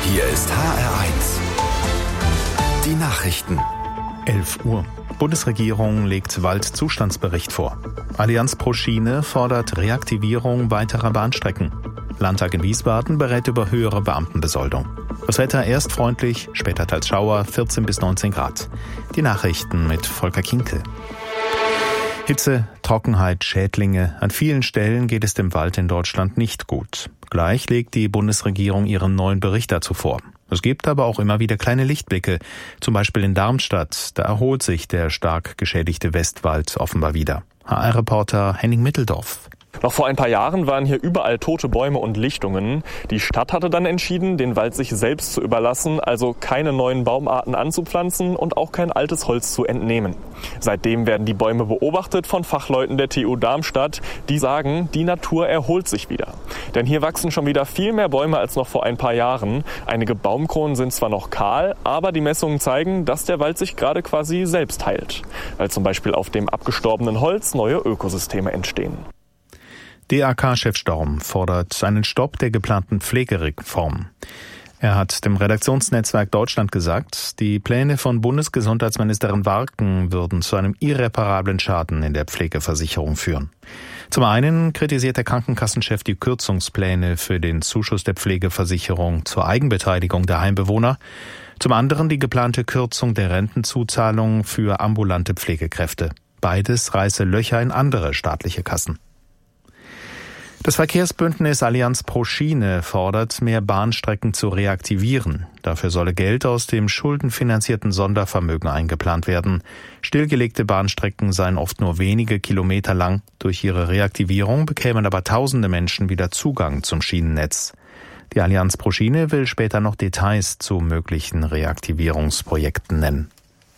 Hier ist HR1. Die Nachrichten. 11 Uhr. Bundesregierung legt Waldzustandsbericht vor. Allianz pro Schiene fordert Reaktivierung weiterer Bahnstrecken. Landtag in Wiesbaden berät über höhere Beamtenbesoldung. Das Wetter erst freundlich, später teils Schauer, 14 bis 19 Grad. Die Nachrichten mit Volker Kinkel. Hitze, Trockenheit, Schädlinge. An vielen Stellen geht es dem Wald in Deutschland nicht gut. Gleich legt die Bundesregierung ihren neuen Bericht dazu vor. Es gibt aber auch immer wieder kleine Lichtblicke. Zum Beispiel in Darmstadt. Da erholt sich der stark geschädigte Westwald offenbar wieder. HR-Reporter Henning Mitteldorf. Noch vor ein paar Jahren waren hier überall tote Bäume und Lichtungen. Die Stadt hatte dann entschieden, den Wald sich selbst zu überlassen, also keine neuen Baumarten anzupflanzen und auch kein altes Holz zu entnehmen. Seitdem werden die Bäume beobachtet von Fachleuten der TU Darmstadt, die sagen, die Natur erholt sich wieder. Denn hier wachsen schon wieder viel mehr Bäume als noch vor ein paar Jahren. Einige Baumkronen sind zwar noch kahl, aber die Messungen zeigen, dass der Wald sich gerade quasi selbst heilt. Weil zum Beispiel auf dem abgestorbenen Holz neue Ökosysteme entstehen. DAK-Chef Storm fordert einen Stopp der geplanten Pflegereform. Er hat dem Redaktionsnetzwerk Deutschland gesagt, die Pläne von Bundesgesundheitsministerin Warken würden zu einem irreparablen Schaden in der Pflegeversicherung führen. Zum einen kritisiert der Krankenkassenchef die Kürzungspläne für den Zuschuss der Pflegeversicherung zur Eigenbeteiligung der Heimbewohner, zum anderen die geplante Kürzung der Rentenzuzahlung für ambulante Pflegekräfte. Beides reiße Löcher in andere staatliche Kassen. Das Verkehrsbündnis Allianz pro Schiene fordert, mehr Bahnstrecken zu reaktivieren. Dafür solle Geld aus dem schuldenfinanzierten Sondervermögen eingeplant werden. Stillgelegte Bahnstrecken seien oft nur wenige Kilometer lang. Durch ihre Reaktivierung bekämen aber tausende Menschen wieder Zugang zum Schienennetz. Die Allianz pro Schiene will später noch Details zu möglichen Reaktivierungsprojekten nennen.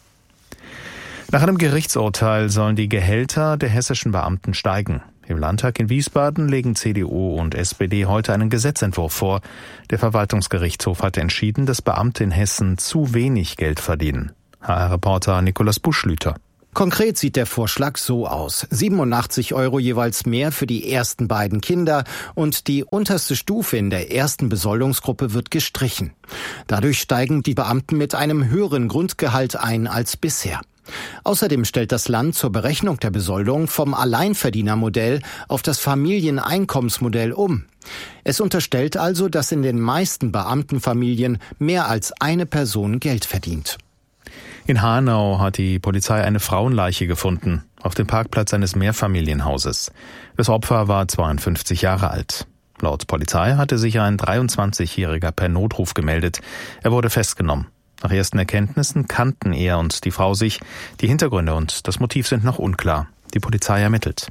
Nach einem Gerichtsurteil sollen die Gehälter der hessischen Beamten steigen. Im Landtag in Wiesbaden legen CDU und SPD heute einen Gesetzentwurf vor. Der Verwaltungsgerichtshof hat entschieden, dass Beamte in Hessen zu wenig Geld verdienen. HR-Reporter Nikolaus Buschlüter. Konkret sieht der Vorschlag so aus. 87 € jeweils mehr für die ersten beiden Kinder und die unterste Stufe in der ersten Besoldungsgruppe wird gestrichen. Dadurch steigen die Beamten mit einem höheren Grundgehalt ein als bisher. Außerdem stellt das Land zur Berechnung der Besoldung vom Alleinverdienermodell auf das Familieneinkommensmodell um. Es unterstellt also, dass in den meisten Beamtenfamilien mehr als eine Person Geld verdient. In Hanau hat die Polizei eine Frauenleiche gefunden, auf dem Parkplatz eines Mehrfamilienhauses. Das Opfer war 52 Jahre alt. Laut Polizei hatte sich ein 23-Jähriger per Notruf gemeldet. Er wurde festgenommen. Nach ersten Erkenntnissen kannten er und die Frau sich. Die Hintergründe und das Motiv sind noch unklar. Die Polizei ermittelt.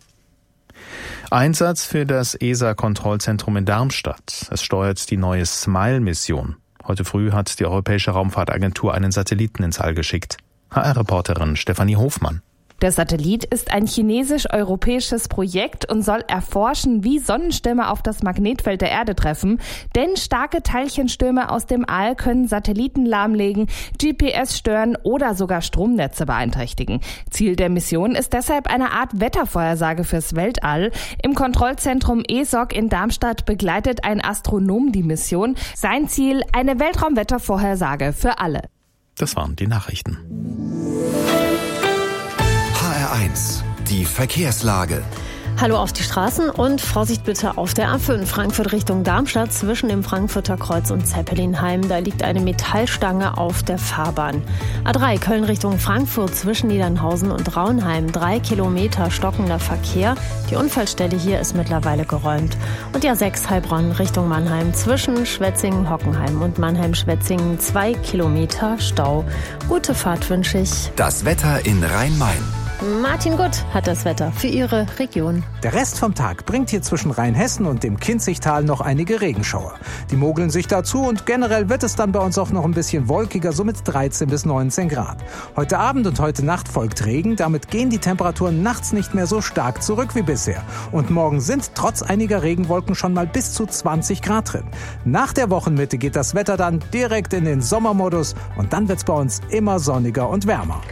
Einsatz für das ESA-Kontrollzentrum in Darmstadt. Es steuert die neue SMILE-Mission. Heute früh hat die Europäische Raumfahrtagentur einen Satelliten ins All geschickt. HR-Reporterin Stefanie Hofmann. Der Satellit ist ein chinesisch-europäisches Projekt und soll erforschen, wie Sonnenstürme auf das Magnetfeld der Erde treffen. Denn starke Teilchenstürme aus dem All können Satelliten lahmlegen, GPS stören oder sogar Stromnetze beeinträchtigen. Ziel der Mission ist deshalb eine Art Wettervorhersage fürs Weltall. Im Kontrollzentrum ESOC in Darmstadt begleitet ein Astronom die Mission. Sein Ziel, eine Weltraumwettervorhersage für alle. Das waren die Nachrichten. HR1, die Verkehrslage. Hallo auf die Straßen und Vorsicht bitte auf der A5 Frankfurt Richtung Darmstadt zwischen dem Frankfurter Kreuz und Zeppelinheim. Da liegt eine Metallstange auf der Fahrbahn. A3 Köln Richtung Frankfurt zwischen Niedernhausen und Raunheim. 3 Kilometer stockender Verkehr. Die Unfallstelle hier ist mittlerweile geräumt. Und die A6 Heilbronn Richtung Mannheim zwischen Schwetzingen-Hockenheim und Mannheim-Schwetzingen. 2 Kilometer Stau. Gute Fahrt wünsche ich. Das Wetter in Rhein-Main. Martin Gutt hat das Wetter für Ihre Region. Der Rest vom Tag bringt hier zwischen Rheinhessen und dem Kinzigtal noch einige Regenschauer. Die mogeln sich dazu und generell wird es dann bei uns auch noch ein bisschen wolkiger, so mit 13 bis 19 Grad. Heute Abend und heute Nacht folgt Regen, damit gehen die Temperaturen nachts nicht mehr so stark zurück wie bisher. Und morgen sind trotz einiger Regenwolken schon mal bis zu 20 Grad drin. Nach der Wochenmitte geht das Wetter dann direkt in den Sommermodus und dann wird's bei uns immer sonniger und wärmer.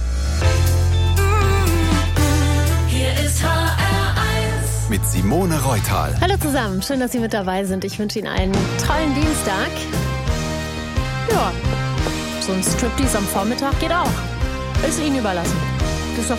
Mit Simone Reutal. Hallo zusammen, schön, dass Sie mit dabei sind. Ich wünsche Ihnen einen tollen Dienstag. So ein Striptease am Vormittag geht auch. Ist Ihnen überlassen.